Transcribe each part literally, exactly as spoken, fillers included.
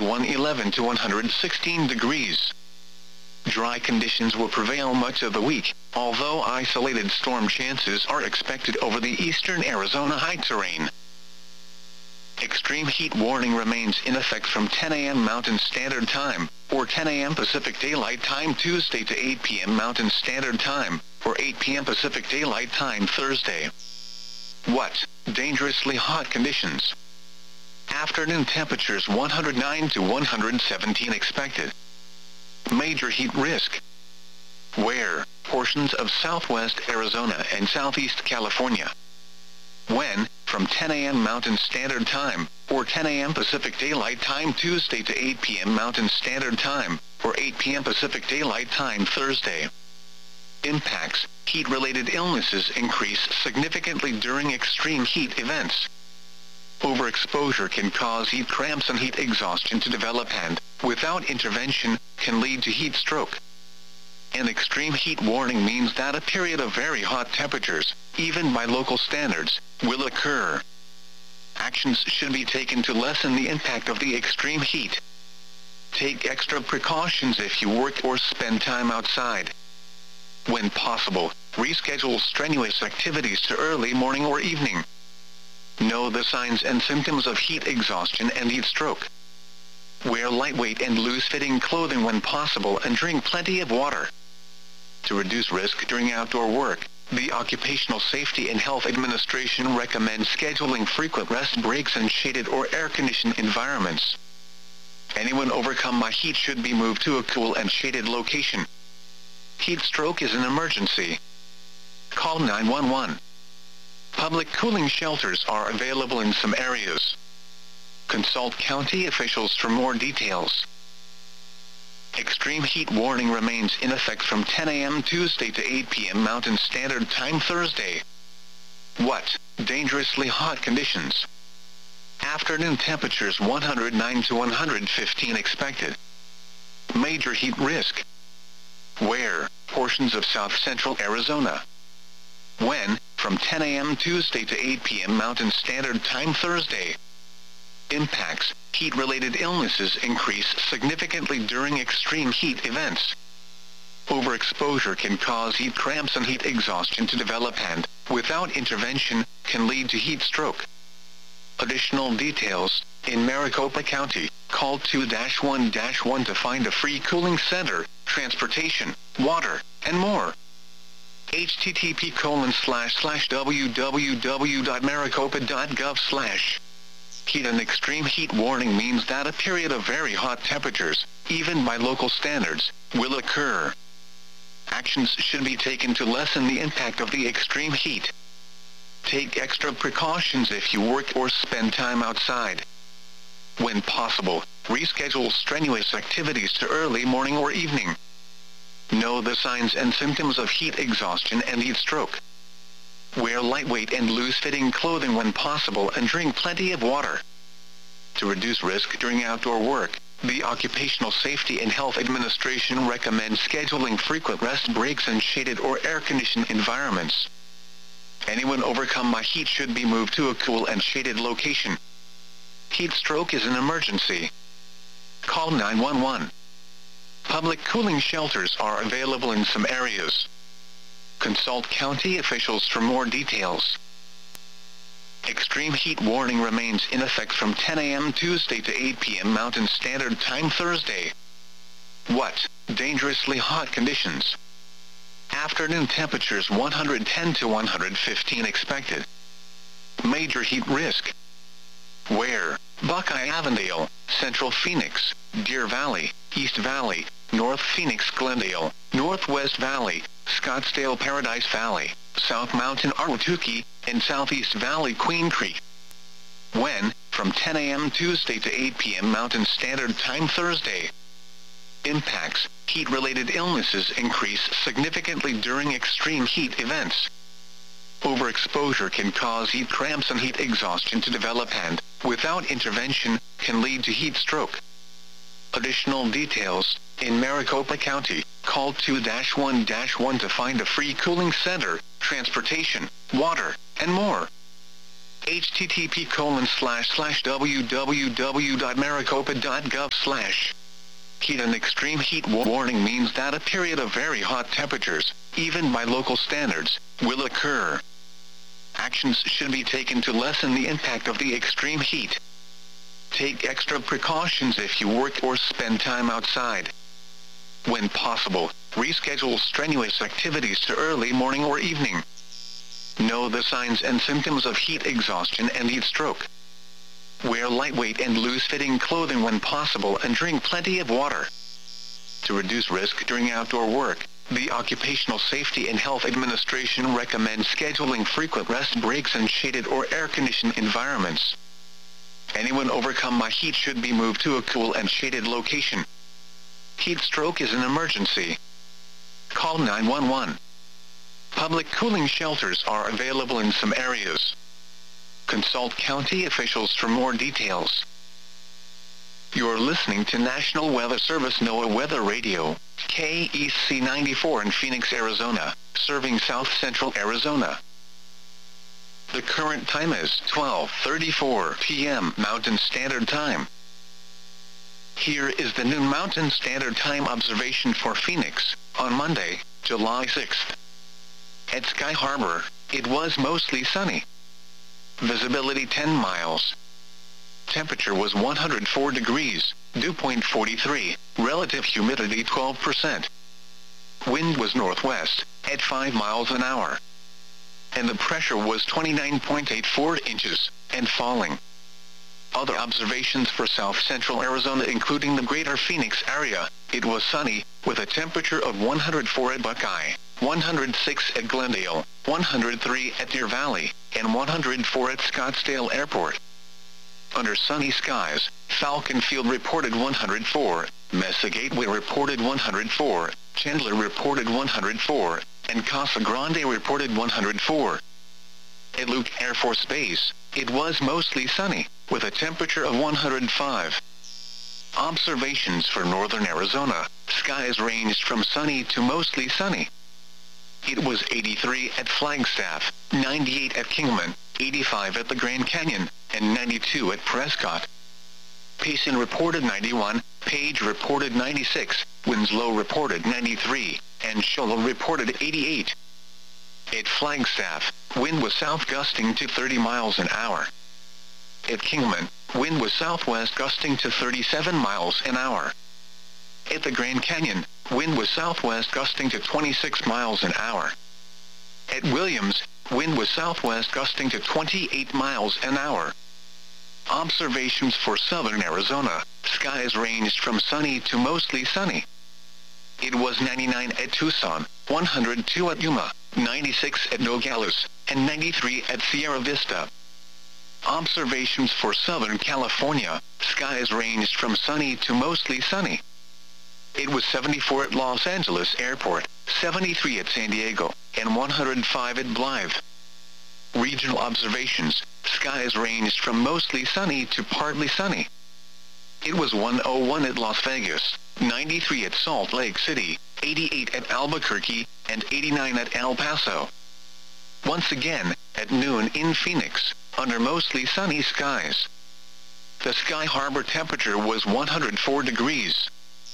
one hundred eleven to one hundred sixteen degrees. Dry conditions will prevail much of the week, although isolated storm chances are expected over the eastern Arizona high terrain. Extreme heat warning remains in effect from ten a m Mountain Standard Time, or ten a m Pacific Daylight Time Tuesday to eight p m Mountain Standard Time, or eight p m Pacific Daylight Time Thursday. What? Dangerously hot conditions. Afternoon temperatures one hundred nine to one hundred seventeen expected. Major heat risk. Where? Portions of southwest Arizona and southeast California. When? From ten a m Mountain Standard Time, or ten a m Pacific Daylight Time Tuesday to eight p m Mountain Standard Time, or eight p m Pacific Daylight Time Thursday. Impacts. Heat-related illnesses increase significantly during extreme heat events. Overexposure can cause heat cramps and heat exhaustion to develop and, without intervention, can lead to heat stroke. An extreme heat warning means that a period of very hot temperatures, even by local standards, will occur. Actions should be taken to lessen the impact of the extreme heat. Take extra precautions if you work or spend time outside. When possible, reschedule strenuous activities to early morning or evening. Know the signs and symptoms of heat exhaustion and heat stroke. Wear lightweight and loose-fitting clothing when possible and drink plenty of water. To reduce risk during outdoor work, the Occupational Safety and Health Administration recommends scheduling frequent rest breaks in shaded or air-conditioned environments. Anyone overcome by heat should be moved to a cool and shaded location. Heat stroke is an emergency. Call nine one one. Public cooling shelters are available in some areas. Consult county officials for more details. Extreme heat warning remains in effect from ten a m Tuesday to eight p m Mountain Standard Time Thursday. What? Dangerously hot conditions. Afternoon temperatures one hundred nine to one hundred fifteen expected. Major heat risk. Where? Portions of south-central Arizona. When? From ten a m Tuesday to eight p m Mountain Standard Time Thursday. Impacts. Heat-related illnesses increase significantly during extreme heat events. Overexposure can cause heat cramps and heat exhaustion to develop and, without intervention, can lead to heat stroke. Additional details. In Maricopa County, call two one one to find a free cooling center, transportation, water, and more. H T T P colon slash slash w w w dot maricopa dot gov slash. Heat and extreme heat warning means that a period of very hot temperatures, even by local standards, will occur. Actions should be taken to lessen the impact of the extreme heat. Take extra precautions if you work or spend time outside. When possible, reschedule strenuous activities to early morning or evening. Know the signs and symptoms of heat exhaustion and heat stroke. Wear lightweight and loose-fitting clothing when possible and drink plenty of water. To reduce risk during outdoor work, the Occupational Safety and Health Administration recommends scheduling frequent rest breaks in shaded or air-conditioned environments. Anyone overcome by heat should be moved to a cool and shaded location. Heat stroke is an emergency. Call nine one one. Public cooling shelters are available in some areas. Consult county officials for more details. Extreme heat warning remains in effect from ten a m Tuesday to eight p m Mountain Standard Time Thursday. What? Dangerously hot conditions. Afternoon temperatures one hundred ten to one hundred fifteen expected. Major heat risk. Where? Buckeye Avondale, Central Phoenix, Deer Valley, East Valley, North Phoenix Glendale, Northwest Valley, Scottsdale Paradise Valley, South Mountain Ahwatukee, and Southeast Valley Queen Creek. When? From ten a m Tuesday to eight p m Mountain Standard Time Thursday. Impacts. Heat-related illnesses increase significantly during extreme heat events. Overexposure can cause heat cramps and heat exhaustion to develop and, without intervention, can lead to heat stroke. Additional details. In Maricopa County, call two one one to find a free cooling center, transportation, water, and more. http colon slash slash www.maricopa.gov slash. Heat and extreme heat warning means that a period of very hot temperatures, even by local standards, will occur. Actions should be taken to lessen the impact of the extreme heat. Take extra precautions if you work or spend time outside. When possible, reschedule strenuous activities to early morning or evening. Know the signs and symptoms of heat exhaustion and heat stroke. Wear lightweight and loose-fitting clothing when possible and drink plenty of water. To reduce risk during outdoor work, the Occupational Safety and Health Administration recommends scheduling frequent rest breaks in shaded or air-conditioned environments. Anyone overcome by heat should be moved to a cool and shaded location. Heat stroke is an emergency. Call nine one one. Public cooling shelters are available in some areas. Consult county officials for more details. You're listening to National Weather Service NOAA Weather Radio, K E C ninety-four in Phoenix, Arizona, serving south central Arizona. The current time is twelve thirty-four p m Mountain Standard Time. Here is the noon Mountain Standard Time observation for Phoenix, on Monday, July sixth. At Sky Harbor, it was mostly sunny. Visibility ten miles. Temperature was one hundred four degrees, dew point forty-three, relative humidity twelve percent. Wind was northwest, at five miles an hour. And the pressure was twenty-nine point eight four inches, and falling. Other observations for south central Arizona including the greater Phoenix area, it was sunny, with a temperature of one hundred four at Buckeye, one hundred six at Glendale, one hundred three at Deer Valley, and one hundred four at Scottsdale Airport. Under sunny skies, Falcon Field reported one hundred four, Mesa Gateway reported one hundred four, Chandler reported one hundred four, and Casa Grande reported one hundred four. At Luke Air Force Base, it was mostly sunny, with a temperature of one hundred five. Observations for northern Arizona, skies ranged from sunny to mostly sunny. It was eighty-three at Flagstaff, ninety-eight at Kingman, eighty-five at the Grand Canyon, and ninety-two at Prescott. Payson reported ninety-one, Page reported ninety-six, Winslow reported ninety-three, and Shoal reported eighty-eight. At Flagstaff, wind was south gusting to thirty miles an hour. At Kingman, wind was southwest gusting to thirty-seven miles an hour. At the Grand Canyon, wind was southwest gusting to twenty-six miles an hour. At Williams, wind was southwest gusting to twenty-eight miles an hour. Observations for southern Arizona, skies ranged from sunny to mostly sunny. It was ninety-nine at Tucson, one hundred two at Yuma, ninety-six at Nogales, and ninety-three at Sierra Vista. Observations for southern California, skies ranged from sunny to mostly sunny. It was seventy-four at Los Angeles Airport, seventy-three at San Diego, and one hundred five at Blythe. Regional observations, skies ranged from mostly sunny to partly sunny. It was one oh one at Las Vegas, ninety-three at Salt Lake City, eighty-eight at Albuquerque, and eighty-nine at El Paso. Once again, at noon in Phoenix, under mostly sunny skies. The Sky Harbor temperature was one hundred four degrees.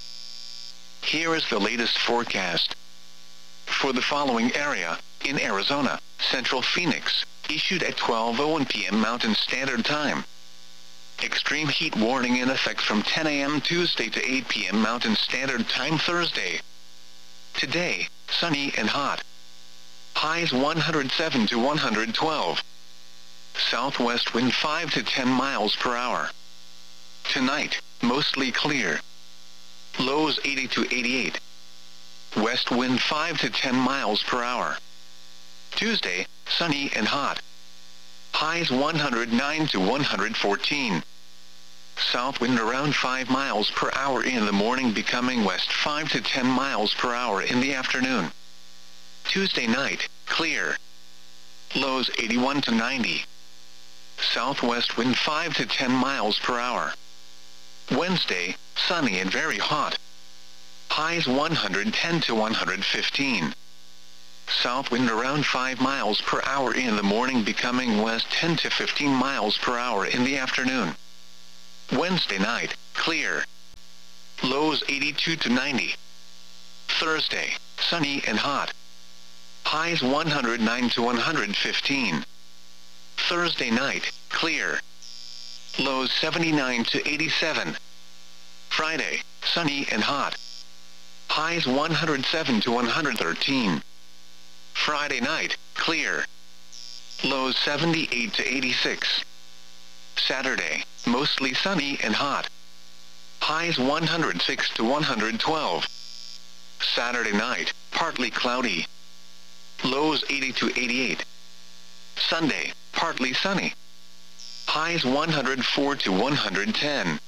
Here is the latest forecast. For the following area, in Arizona, Central Phoenix, issued at twelve oh one p m Mountain Standard Time. Extreme heat warning in effect from ten a m Tuesday to eight p m Mountain Standard Time Thursday. Today, sunny and hot. Highs one hundred seven to one hundred twelve. Southwest wind five to ten miles per hour. Tonight, mostly clear. Lows eighty to eighty-eight. West wind five to ten miles per hour. Tuesday, sunny and hot. Highs one hundred nine to one hundred fourteen. South wind around five miles per hour in the morning, becoming west five to ten miles per hour in the afternoon. Tuesday night, clear. Lows eighty-one to ninety. Southwest wind five to ten miles per hour. Wednesday, sunny and very hot. Highs one hundred ten to one hundred fifteen. south wind around five miles per hour in the morning, becoming west ten to fifteen miles per hour in the afternoon. Wednesday night, clear. Lows eighty-two to ninety. Thursday, sunny and hot. Highs one hundred nine to one hundred fifteen. Thursday night, clear. Lows seventy-nine to eighty-seven. Friday, sunny and hot. Highs one hundred seven to one hundred thirteen. Friday night, clear. Lows seventy-eight to eighty-six. Saturday, mostly sunny and hot. Highs one hundred six to one hundred twelve. Saturday night, partly cloudy. Lows eighty to eighty-eight. Sunday, partly sunny. Highs one hundred four to one hundred ten.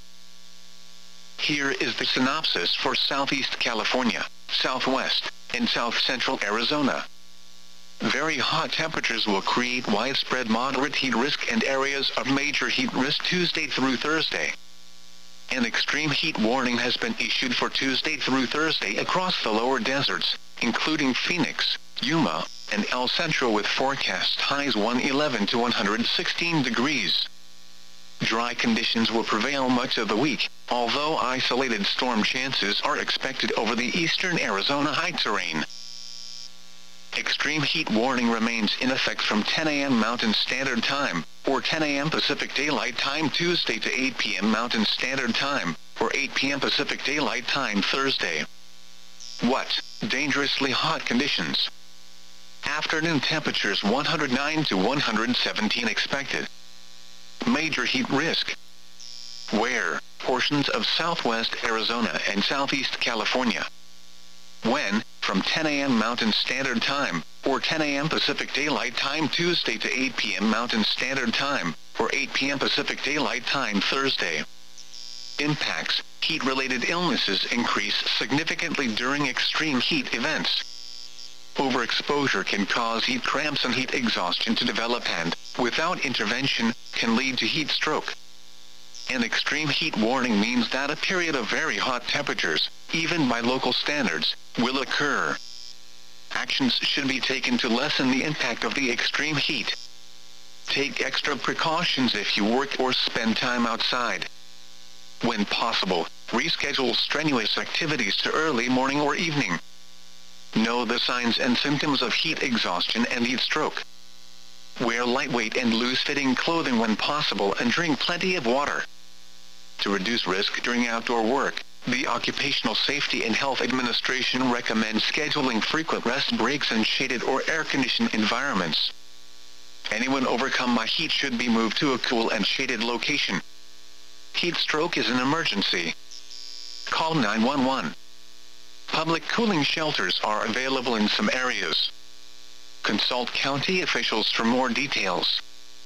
Here is the synopsis for Southeast California, Southwest, and South Central Arizona. Very hot temperatures will create widespread moderate heat risk and areas of major heat risk Tuesday through Thursday. An extreme heat warning has been issued for Tuesday through Thursday across the lower deserts, including Phoenix, Yuma, and El Centro, with forecast highs one hundred eleven to one hundred sixteen degrees. Dry conditions will prevail much of the week, although isolated storm chances are expected over the eastern Arizona high terrain. Extreme heat warning remains in effect from ten a m Mountain Standard Time, or ten a m Pacific Daylight Time Tuesday, to eight p m Mountain Standard Time, or eight p m Pacific Daylight Time Thursday. What? Dangerously hot conditions. Afternoon temperatures one hundred nine to one hundred seventeen expected. Major heat risk. Where? Portions of southwest Arizona and southeast California. When? From ten a m Mountain Standard Time, or ten a m Pacific Daylight Time Tuesday, to eight p m Mountain Standard Time, or eight p m Pacific Daylight Time Thursday. Impacts. Heat-related illnesses increase significantly during extreme heat events. Overexposure can cause heat cramps and heat exhaustion to develop and, without intervention, can lead to heat stroke. An extreme heat warning means that a period of very hot temperatures, even by local standards, will occur. Actions should be taken to lessen the impact of the extreme heat. Take extra precautions if you work or spend time outside. When possible, reschedule strenuous activities to early morning or evening. Know the signs and symptoms of heat exhaustion and heat stroke. Wear lightweight and loose-fitting clothing when possible, and drink plenty of water. To reduce risk during outdoor work, the Occupational Safety and Health Administration recommends scheduling frequent rest breaks in shaded or air-conditioned environments. Anyone overcome by heat should be moved to a cool and shaded location. Heat stroke is an emergency. Call nine one one. Public cooling shelters are available in some areas. Consult county officials for more details.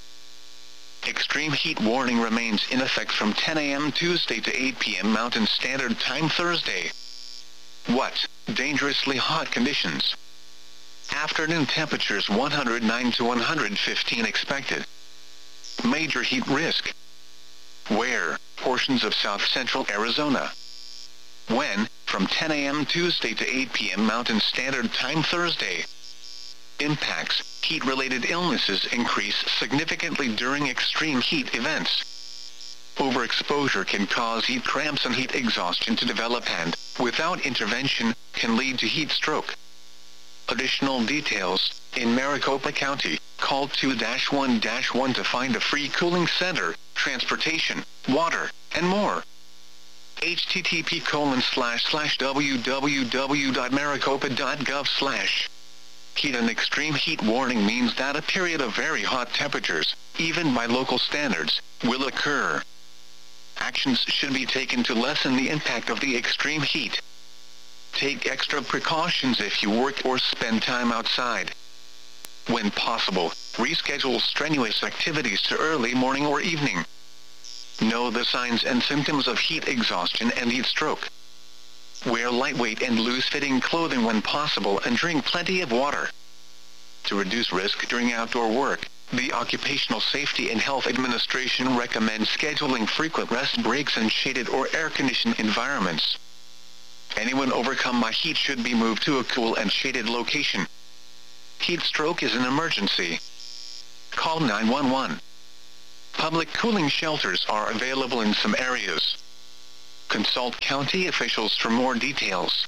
Extreme heat warning remains in effect from ten a m Tuesday to eight p m Mountain Standard Time Thursday. What? Dangerously hot conditions. Afternoon temperatures one hundred nine to one hundred fifteen expected. Major heat risk. Where? Portions of south central Arizona. When? From ten a m Tuesday to eight p m Mountain Standard Time Thursday. Impacts. Heat-related illnesses increase significantly during extreme heat events. Overexposure can cause heat cramps and heat exhaustion to develop and, without intervention, can lead to heat stroke. Additional details. In Maricopa County, call two one one to find a free cooling center, transportation, water, and more. H T T P colon slash slash w w w dot maricopa dot gov slash. Heat and extreme heat warning means that a period of very hot temperatures, even by local standards, will occur. Actions should be taken to lessen the impact of the extreme heat. Take extra precautions if you work or spend time outside. When possible, reschedule strenuous activities to early morning or evening. Know the signs and symptoms of heat exhaustion and heat stroke. Wear lightweight and loose-fitting clothing when possible, and drink plenty of water. To reduce risk during outdoor work, the Occupational Safety and Health Administration recommends scheduling frequent rest breaks in shaded or air-conditioned environments. Anyone overcome by heat should be moved to a cool and shaded location. Heat stroke is an emergency. Call nine one one. Public cooling shelters are available in some areas. Consult county officials for more details.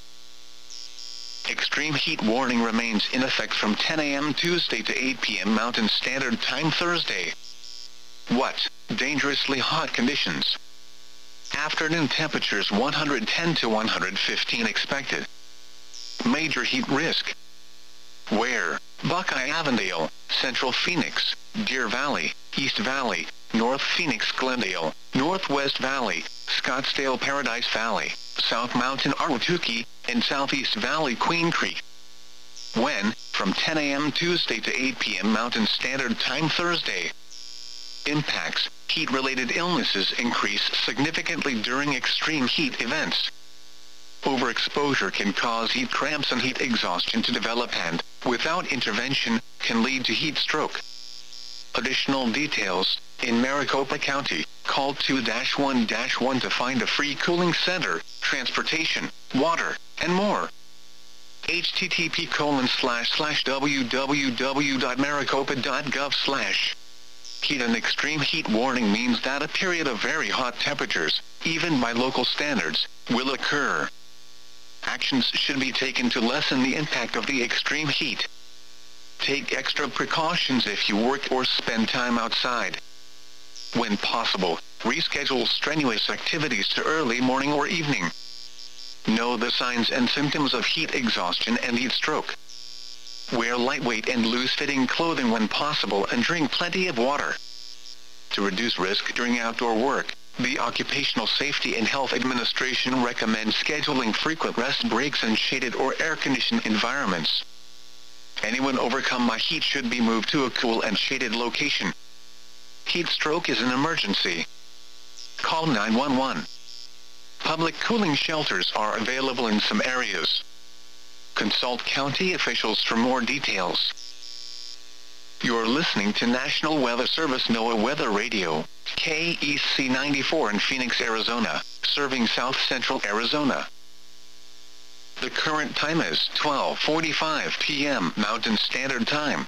Extreme heat warning remains in effect from ten A M Tuesday to eight P M Mountain Standard Time Thursday. What? Dangerously hot conditions. Afternoon temperatures one hundred ten to one hundred fifteen expected. Major heat risk. Where? Buckeye Avondale, Central Phoenix, Deer Valley, East Valley, North Phoenix Glendale, Northwest Valley, Scottsdale Paradise Valley, South Mountain Ahwatukee, and Southeast Valley Queen Creek. When? From ten A M Tuesday to eight P M Mountain Standard Time Thursday. Impacts. Heat-related illnesses increase significantly during extreme heat events. Overexposure can cause heat cramps and heat exhaustion to develop and, without intervention, can lead to heat stroke. Additional details. In Maricopa County, call two one one to find a free cooling center, transportation, water, and more. H T T P colon slash slash www dot maricopa dot gov slash. Heat and extreme heat warning means that a period of very hot temperatures, even by local standards, will occur. Actions should be taken to lessen the impact of the extreme heat. Take extra precautions if you work or spend time outside. When possible, reschedule strenuous activities to early morning or evening. Know the signs and symptoms of heat exhaustion and heat stroke. Wear lightweight and loose-fitting clothing when possible and drink plenty of water. To reduce risk during outdoor work, the Occupational Safety and Health Administration recommends scheduling frequent rest breaks in shaded or air-conditioned environments. Anyone overcome by heat should be moved to a cool and shaded location. Heat stroke is an emergency. Call nine one one. Public cooling shelters are available in some areas. Consult county officials for more details. You're listening to National Weather Service NOAA Weather Radio, K E C ninety-four in Phoenix, Arizona, serving South Central Arizona. The current time is twelve forty-five P M Mountain Standard Time.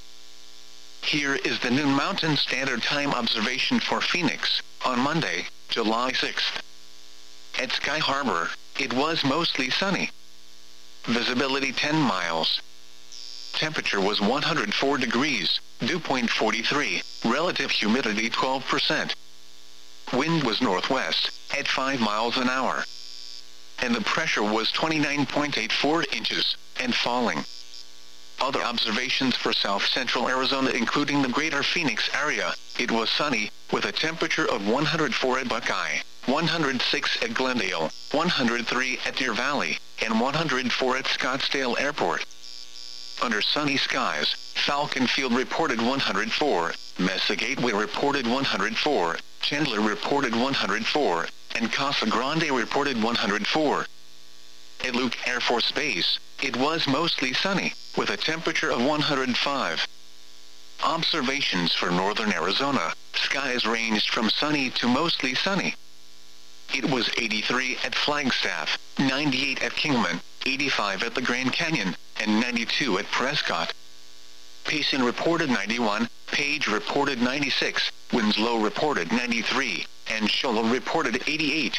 Here is the noon Mountain Standard Time observation for Phoenix, on Monday, July sixth. At Sky Harbor, it was mostly sunny. Visibility ten miles. Temperature was one hundred four degrees, dew point forty-three, relative humidity twelve percent. Wind was northwest, at five miles an hour. And the pressure was twenty-nine point eight four inches, and falling. Other observations for South Central Arizona including the greater Phoenix area, it was sunny, with a temperature of one hundred four at Buckeye, one hundred six at Glendale, one hundred three at Deer Valley, and one hundred four at Scottsdale Airport. Under sunny skies, Falcon Field reported one hundred four, Mesa Gateway reported one hundred four, Chandler reported one hundred four, and Casa Grande reported one hundred four. At Luke Air Force Base, it was mostly sunny, with a temperature of one hundred five. Observations for northern Arizona, skies ranged from sunny to mostly sunny. It was eighty-three at Flagstaff, ninety-eight at Kingman, eighty-five at the Grand Canyon, and ninety-two at Prescott. Payson reported ninety-one, Page reported ninety-six, Winslow reported ninety-three, and Shoal reported eighty-eight.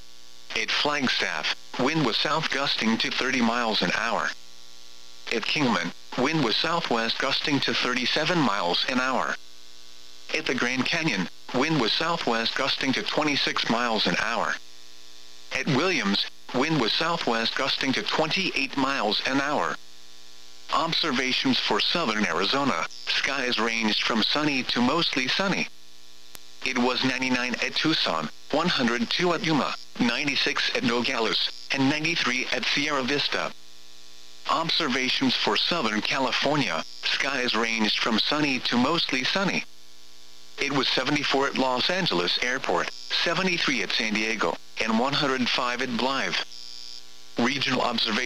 At Flagstaff, wind was south gusting to thirty miles an hour. At Kingman, wind was southwest gusting to thirty-seven miles an hour. At the Grand Canyon, wind was southwest gusting to twenty-six miles an hour. At Williams, wind was southwest gusting to twenty-eight miles an hour. Observations for southern Arizona, skies ranged from sunny to mostly sunny. It was ninety-nine at Tucson, one hundred two at Yuma, ninety-six at Nogales, and ninety-three at Sierra Vista. Observations for Southern California, skies ranged from sunny to mostly sunny. It was seventy-four at Los Angeles Airport, seventy-three at San Diego, and one hundred five at Blythe. Regional observations